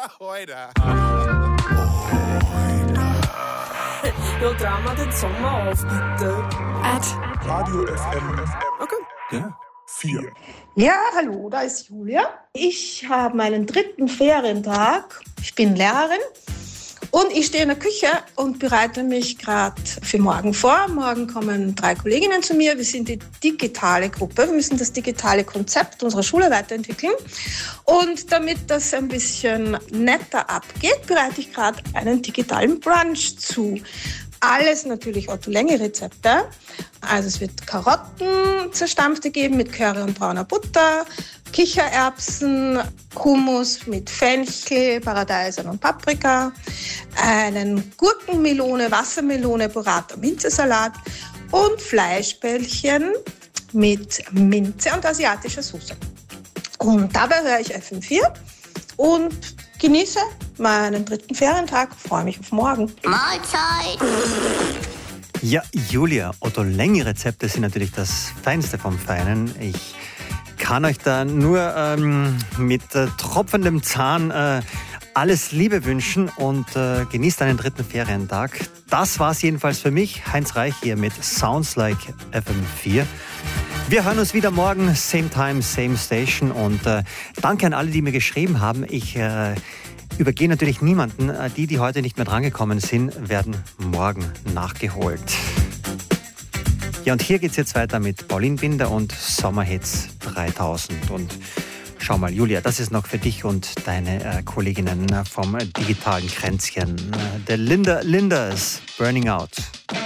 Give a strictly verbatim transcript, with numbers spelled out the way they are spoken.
Heute. Ja, drehen wir den Sommer auf, bitte. At Radio F M. Okay. Ja. Vier. Ja, hallo, da ist Julia. Ich habe meinen dritten Ferientag. Ich bin Lehrerin und ich stehe in der Küche und bereite mich gerade für morgen vor. Morgen kommen drei Kolleginnen zu mir. Wir sind die digitale Gruppe. Wir müssen das digitale Konzept unserer Schule weiterentwickeln. Und damit das ein bisschen netter abgeht, bereite ich gerade einen digitalen Brunch zu. Alles natürlich Otto-Länge-Rezepte. Also es wird Karotten zerstampfte geben mit Curry und brauner Butter, Kichererbsen, Hummus mit Fenchel, Paradeisern und Paprika, einen Gurkenmelone, Wassermelone, Burrata, Minzesalat und Fleischbällchen mit Minze und asiatischer Soße. Und dabei höre ich F M vier und genieße meinen dritten Ferientag, freue mich auf morgen. Mahlzeit! Ja, Julia, Otto-Länge-Rezepte sind natürlich das Feinste vom Feinen. Ich kann euch da nur ähm, mit äh, tropfendem Zahn äh, alles Liebe wünschen und äh, genießt einen dritten Ferientag. Das war's jedenfalls für mich. Heinz Reich hier mit Sounds Like F M vier. Wir hören uns wieder morgen, same time, same station. Und äh, danke an alle, die mir geschrieben haben. Ich äh, übergehe natürlich niemanden. Die, die heute nicht mehr drangekommen sind, werden morgen nachgeholt. Ja, und hier geht's jetzt weiter mit Pauline Binder und Sommerhits dreitausend. Und schau mal, Julia, das ist noch für dich und deine äh, Kolleginnen vom digitalen Kränzchen. Der Linda Linders, Burning Out.